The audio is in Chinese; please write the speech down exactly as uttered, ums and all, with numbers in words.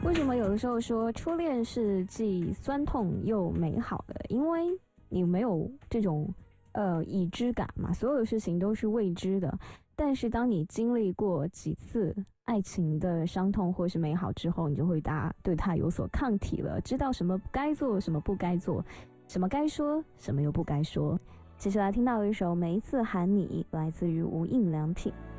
为什么有的时候说初恋是既酸痛又美好的？因为你没有这种呃已知感嘛，所有的事情都是未知的。但是当你经历过几次爱情的伤痛或是美好之后，你就会大对它有所抗体了，知道什么该做，什么不该做，什么该说，什么又不该说。接下来听到一首《每一次喊你》，来自于无印良品。